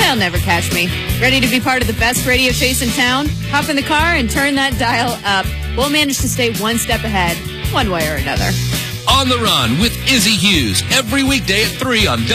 They'll never catch me. Ready to be part of the best radio chase in town? Hop in the car and turn that dial up. We'll manage to stay one step ahead, one way or another. On the Run with Izzy Hughes, every weekday at 3 on